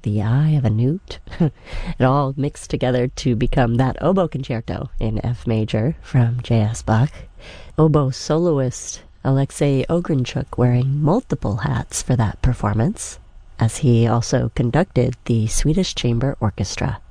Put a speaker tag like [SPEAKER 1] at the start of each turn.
[SPEAKER 1] the eye of a newt. It all mixed together to become that oboe concerto in F major from J.S. Bach. Oboe soloist Alexei Ogrenchuk wearing multiple hats for that performance, as he also conducted the Swedish Chamber Orchestra.